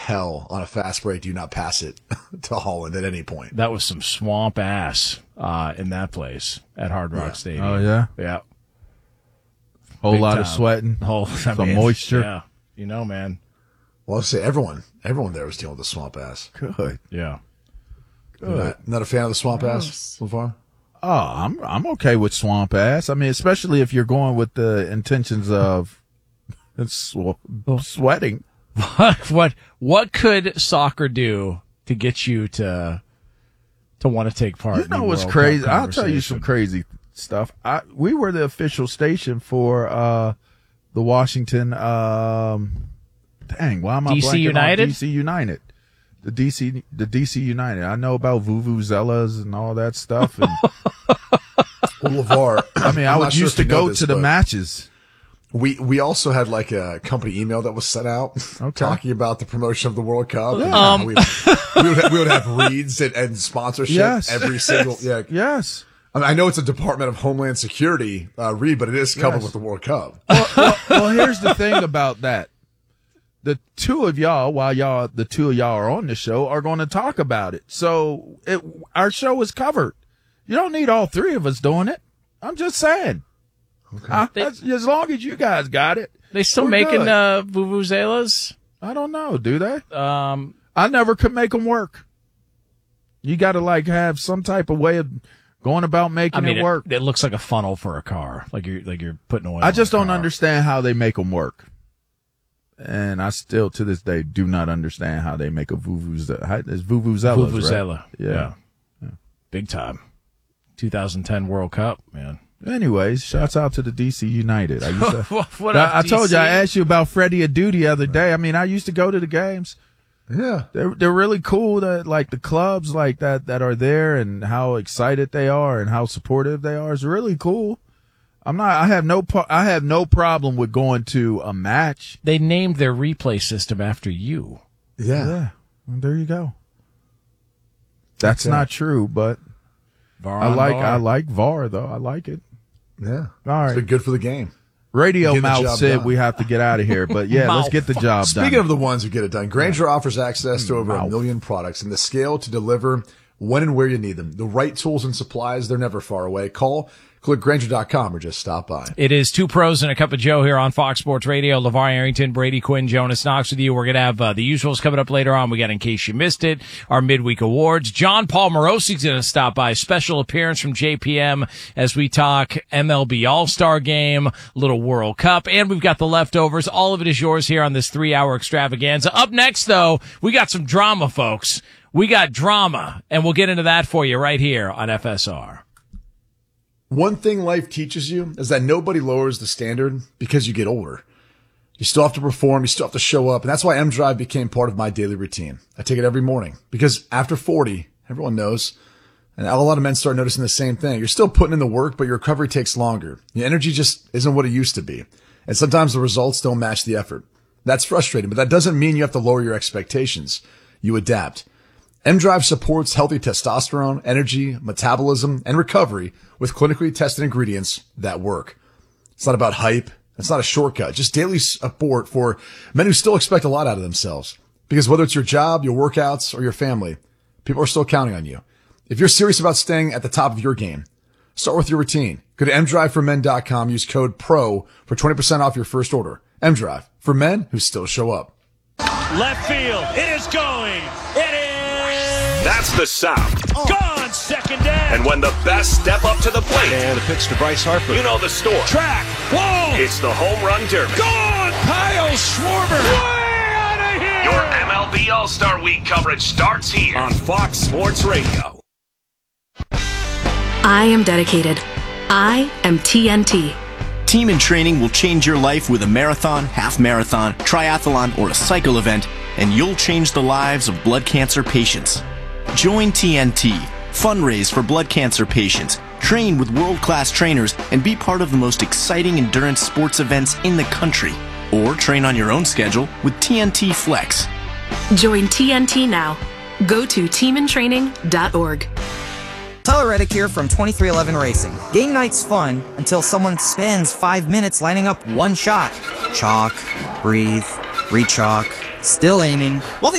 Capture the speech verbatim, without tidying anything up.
hell on a fast break do you not pass it to Holland at any point? That was some swamp ass uh, in that place at Hard Rock Yeah. Stadium. Oh, yeah? Yeah. Whole Big lot time. of sweating. Whole, I Some mean, moisture. Yeah. You know, man. Well, I'll say everyone, everyone there was dealing with the swamp ass. Good. Yeah. You're Not, not a fan of the swamp ass, LeVar? Oh, I'm I'm okay with swamp ass. I mean, especially if you're going with the intentions of sw- sweating. what what could soccer do to get you to to want to take part? You in know the what's World crazy? Cup I'll tell you some conversation? crazy stuff. I we were the official station for uh, the Washington. Um, dang, why am I D C blanking on United? D C United. The D C, the D C United. I know about vuvuzelas and all that stuff. And Well, LeVar, I mean, I I'm was not sure used if to you know go this, to the but matches. We we also had like a company email that was sent out Okay. talking about the promotion of the World Cup. And Um. how we, we, would, we would have reads and, and sponsorship Yes. every single. Yeah, Yes. I, mean, I know it's a Department of Homeland Security uh, read, but it is covered Yes. with the World Cup. well, well, well, here's the thing about that. The two of y'all, while y'all, the two of y'all are on the show, are going to talk about it. So it, our show is covered. You don't need all three of us doing it. I'm just saying. I- as, as long as you guys got it. They still we're making good. uh, vuvuzelas? I don't know. Do they? Um, I never could make them work. You got to like have some type of way of going about making I mean, it work. It, it looks like a funnel for a car, like you're like you're putting oil. I just in a don't car. understand how they make them work. And I still, to this day, do not understand how they make a vuvuzela. It's vuvuzelas, Vuvuzela, right? yeah. Yeah. Big time. twenty ten World Cup, man. Anyways, shouts out to the D C United. I, used to, What I, up, I told you, I D C? asked you about Freddie Adu the other day. I mean, I used to go to the games. Yeah, They're they're really cool. That like the clubs like that that are there and how excited they are and how supportive they are is really cool. I'm not. I have no. pro- I have no problem with going to a match. They named their replay system after you. yeah. Yeah, well, there you go. That's Okay. not true, but Var I on like var. I like V A R though. I like it. Yeah. All It's right. been good for the game. Radio Get the Mouth job said done. we have to get out of here, but yeah, let's Mouth. get the job Speaking done. of the ones who get it done, Grainger offers access to over a Mouth. million products and the scale to deliver when and where you need them. The right tools and supplies, they're never far away. Call, click Grainger dot com or just stop by. It is Two Pros and a Cup of Joe here on Fox Sports Radio. LeVar Arrington, Brady Quinn, Jonas Knox with you. We're going to have uh, the usuals coming up later on. We got In Case You Missed It, our midweek awards. John Paul Morosi's going to stop by. Special appearance from J P M as we talk M L B All-Star Game, little World Cup, and we've got the leftovers. All of it is yours here on this three-hour extravaganza. Up next, though, we got some drama, folks. We got drama, and we'll get into that for you right here on F S R. One thing life teaches you is that nobody lowers the standard because you get older. You still have to perform, you still have to show up, and that's why M Drive became part of my daily routine. I take it every morning because after forty, everyone knows, and a lot of men start noticing the same thing. You're still putting in the work, but your recovery takes longer. Your energy just isn't what it used to be. And sometimes the results don't match the effort. That's frustrating, but that doesn't mean you have to lower your expectations. You adapt. M Drive supports healthy testosterone, energy, metabolism, and recovery with clinically tested ingredients that work. It's not about hype. It's not a shortcut. Just daily support for men who still expect a lot out of themselves. Because whether it's your job, your workouts, or your family, people are still counting on you. If you're serious about staying at the top of your game, start with your routine. Go to m drive for men dot com. Use code PRO for twenty percent off your first order. M Drive for men who still show up. Left field. It is going. It is That's the sound. gone. Second down. And when the best step up to the plate, And a pitch to Bryce Harper. you know the story. Track. Whoa. It's the Home Run Derby. Gone. Kyle Schwarber. Way out of here. Your M L B All-Star Week coverage starts here on Fox Sports Radio. I am dedicated. I am T N T. Team in Training will change your life with a marathon, half marathon, triathlon, or a cycle event, and you'll change the lives of blood cancer patients. Join T N T, fundraise for blood cancer patients, train with world-class trainers, and be part of the most exciting endurance sports events in the country. Or train on your own schedule with T N T Flex. Join T N T now. Go to team in training dot org. Tyler Reddick here from twenty-three eleven Racing. Game night's fun until someone spends five minutes lining up one shot. Chalk, breathe, re-chalk, still aiming. Well,